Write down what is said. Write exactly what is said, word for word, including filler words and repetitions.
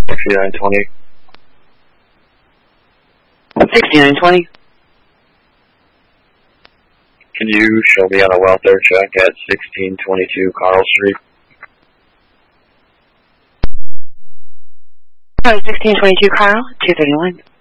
sixty-nine twenty. sixty-nine twenty. Can you show me on a welfare check at sixteen twenty-two Carl Street? Oh, sixteen twenty-two Carl, two thirty-one.